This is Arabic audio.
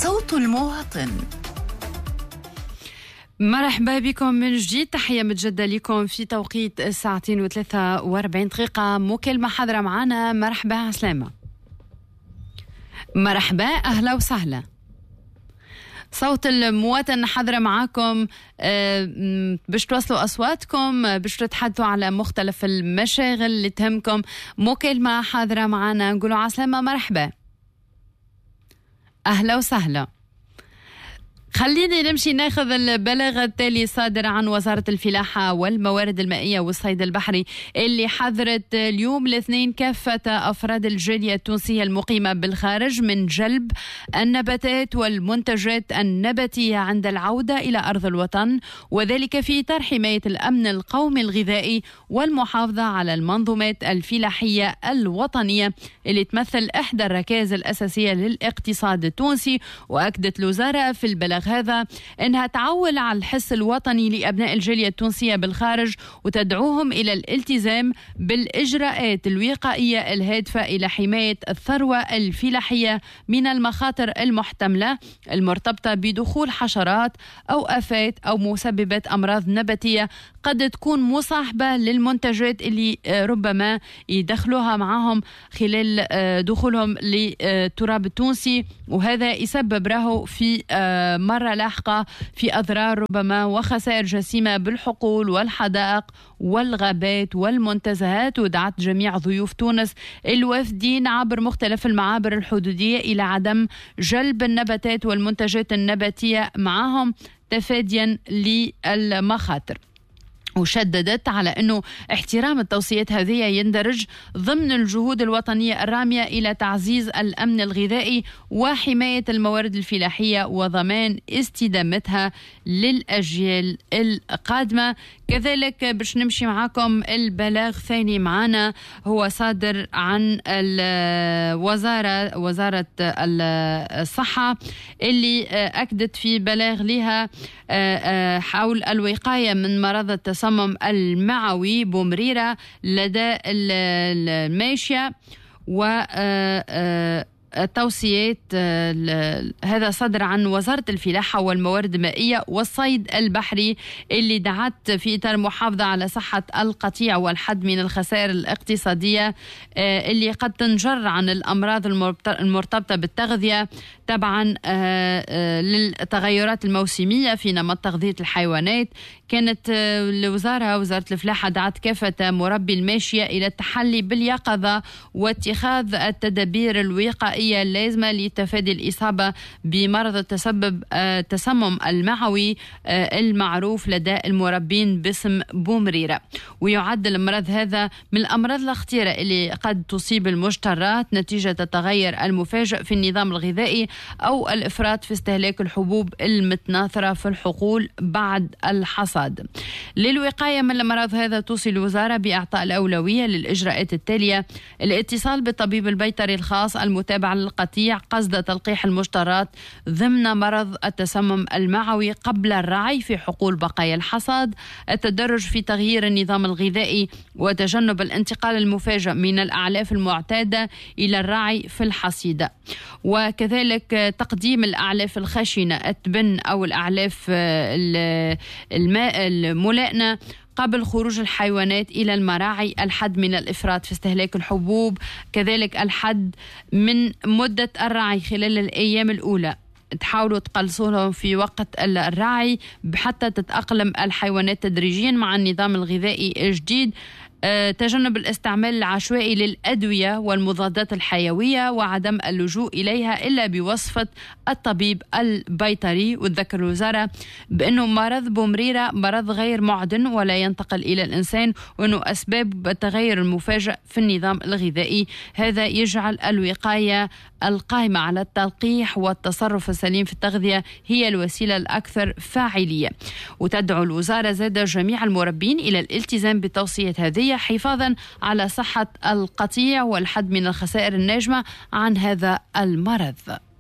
صوت المواطن. مرحبا بكم من جديد، تحية متجدة لكم في توقيت الساعة 2:43. مكالمة حاضرة معنا. مرحبا عسلامة. مرحبا، أهلا وسهلا. صوت المواطن حاضرة معاكم، باش توصلوا أصواتكم، باش تتحدثوا على مختلف المشاغل اللي تهمكم. مكالمة حاضرة معنا، نقولوا عسلامة. مرحبا، أهلا وسهلا. خليني نمشي ناخذ البلاغ التالي صادر عن وزارة الفلاحة والموارد المائية والصيد البحري، اللي حذرت اليوم الاثنين كافة أفراد الجالية التونسية المقيمة بالخارج من جلب النباتات والمنتجات النباتية عند العودة إلى أرض الوطن، وذلك في إطار حماية الأمن القومي الغذائي والمحافظة على المنظومات الفلاحية الوطنية اللي تمثل إحدى الركائز الأساسية للاقتصاد التونسي. وأكدت الوزارة في البلاغ هذا أنها تعول على الحس الوطني لأبناء الجالية التونسية بالخارج، وتدعوهم إلى الالتزام بالإجراءات الوقائية الهادفة إلى حماية الثروة الفلاحية من المخاطر المحتملة المرتبطة بدخول حشرات أو آفات أو مسببات أمراض نباتية قد تكون مصاحبة للمنتجات اللي ربما يدخلوها معهم خلال دخولهم للتراب التونسي، وهذا يسبب راهو في مرة لاحقة في أضرار ربما وخسائر جسيمة بالحقول والحدائق والغابات والمنتزهات. ودعت جميع ضيوف تونس الوافدين عبر مختلف المعابر الحدودية إلى عدم جلب النباتات والمنتجات النباتية معهم تفاديا للمخاطر. وشددت على أنه احترام التوصيات هذه يندرج ضمن الجهود الوطنية الرامية إلى تعزيز الأمن الغذائي وحماية الموارد الفلاحية وضمان استدامتها للأجيال القادمة. كذلك باش نمشي معاكم البلاغ ثاني معنا، هو صادر عن وزارة الصحة، اللي أكدت في بلاغ لها حول الوقاية من مرض التصمم المعوي بومريرة لدى الماشية. و التوصيات هذا صدر عن وزارة الفلاحة والموارد المائية والصيد البحري، اللي دعت في إطار المحافظة على صحة القطيع والحد من الخسائر الاقتصادية اللي قد تنجر عن الأمراض المرتبطة بالتغذية طبعا للتغيرات الموسمية في نمط تغذية الحيوانات. كانت وزارة الفلاحة دعت كافة مربي الماشية إلى التحلي باليقظة واتخاذ التدابير الوقائية اللازمة لتفادي الإصابة بمرض التسمم المعوي المعروف لدى المربين باسم بومريرة. ويعد المرض هذا من الأمراض الخطيرة اللي قد تصيب المجترات نتيجة التغير المفاجئ في النظام الغذائي أو الإفراط في استهلاك الحبوب المتناثرة في الحقول بعد الحصاد. للوقاية من المرض هذا توصي الوزارة بإعطاء الأولوية للإجراءات التالية: الاتصال بالطبيب البيطري الخاص المتابع للقطيع قصد تلقيح المجترات ضمن مرض التسمم المعوي قبل الرعي في حقول بقايا الحصاد، التدرج في تغيير النظام الغذائي وتجنب الانتقال المفاجئ من الأعلاف المعتادة إلى الرعي في الحصيدة، وكذلك تقديم الأعلاف الخشنة التبن أو الأعلاف الماء الملائمة قبل خروج الحيوانات إلى المراعي، الحد من الإفراط في استهلاك الحبوب، كذلك الحد من مدة الرعي خلال الأيام الأولى، تحاولوا تقلصوهم في وقت الرعي حتى تتأقلم الحيوانات تدريجيا مع النظام الغذائي الجديد، تجنب الاستعمال العشوائي للأدوية والمضادات الحيوية وعدم اللجوء إليها إلا بوصفة الطبيب البيطري. وتذكر الوزارة بأنه مرض بومريرة مرض غير معدن ولا ينتقل إلى الإنسان، وأنه أسباب التغير المفاجئ في النظام الغذائي هذا يجعل الوقاية القائمة على التلقيح والتصرف السليم في التغذية هي الوسيلة الأكثر فاعلية. وتدعو الوزارة زاد جميع المربين إلى الالتزام بالتوصيات هذه حفاظا على صحة القطيع والحد من الخسائر الناجمة عن هذا المرض.